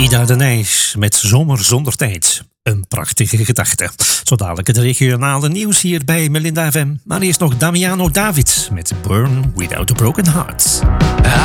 Ida de Nijs met Zomer zonder tijd. Een prachtige gedachte. Zo dadelijk het regionale nieuws hier bij Melinda FM. Maar eerst nog Damiano David met Burn Without a Broken Heart.